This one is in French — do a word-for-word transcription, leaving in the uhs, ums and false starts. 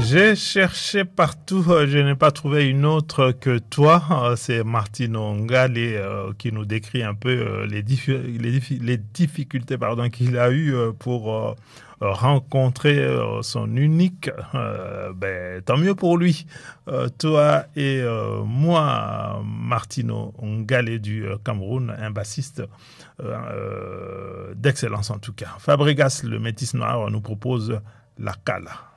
J'ai cherché partout, euh, je n'ai pas trouvé une autre que toi. Euh, C'est Martino Ngale euh, qui nous décrit un peu euh, les, diffi- les, diffi- les difficultés pardon, qu'il a eues euh, pour euh, rencontrer euh, son unique. Euh, ben, tant mieux pour lui. Euh, toi et euh, moi, Martino Ngale du euh, Cameroun, un bassiste euh, euh, d'excellence en tout cas. Fabregas, le métis noir, nous propose la Cala.